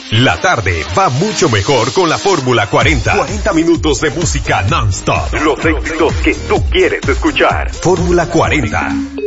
La tarde va mucho mejor con la Fórmula 40. 40 minutos de música non-stop. Los éxitos que tú quieres escuchar. Fórmula 40.